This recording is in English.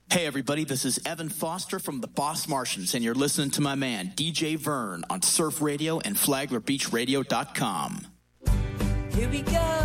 Hey everybody, this is Evan Foster from the Boss Martians, and you're listening to my man, DJ Vern, on Surf Radio and FlaglerBeachRadio.com. Here we go.